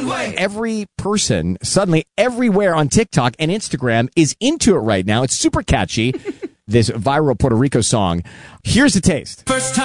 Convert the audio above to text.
Every person suddenly everywhere on TikTok and Instagram is into it right now. It's super catchy. This viral Puerto Rico song. Here's the taste. First time